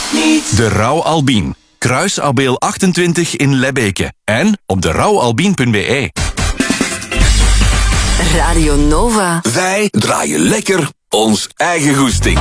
De Rauw Albien. Kruis Abeel 28 in Lebbeke. En op derouwalbien.be. Radio Nova. Wij draaien lekker ons eigen goesting.